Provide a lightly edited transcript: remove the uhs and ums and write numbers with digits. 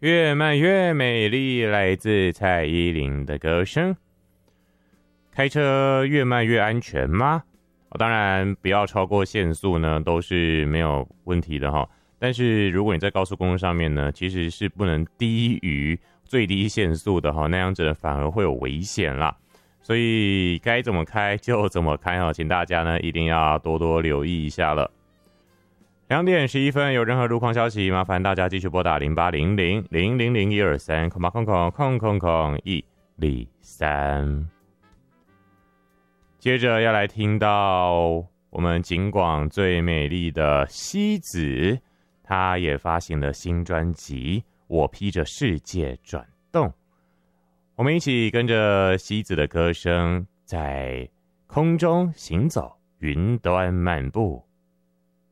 越慢越美丽，来自蔡依林的歌声。开车越慢越安全吗？当然不要超过限速呢，都是没有问题的哈。但是如果你在高速公路上面呢，其实是不能低于最低限速的哈，那样子反而会有危险啦。所以该怎么开就怎么开哈，请大家呢一定要多多留意一下了。2点11分，有任何路况消息，麻烦大家继续拨打0800-000-123，接着要来听到我们景广最美丽的西子，她也发行了新专辑《我披着世界转动》，我们一起跟着西子的歌声，在空中行走，云端漫步。